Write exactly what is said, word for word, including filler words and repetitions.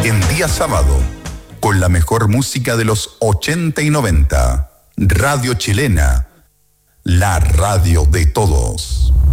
en día sábado, con la mejor música de los ochenta y noventa. Radio Chilena, la radio de todos.